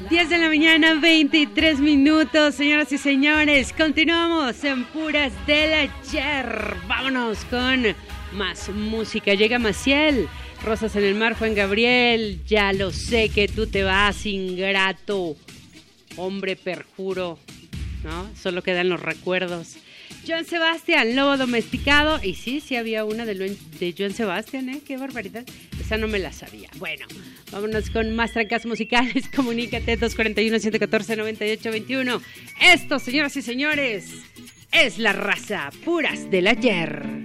10 de la mañana, 23 minutos, señoras y señores. Continuamos en Puras del Ayer. Vámonos con más música. Llega Maciel, Rosas en el Mar, Juan Gabriel. Ya lo sé que tú te vas, ingrato. Hombre perjuro, ¿no? Solo quedan los recuerdos. Joan Sebastián, Lobo Domesticado. Y sí había una de Joan Sebastián, ¿eh? Qué barbaridad. Esa no me la sabía. Bueno, vámonos con más trancas musicales. Comunícate 241-114-9821. Esto, señoras y señores, es La Raza. Puras del Ayer.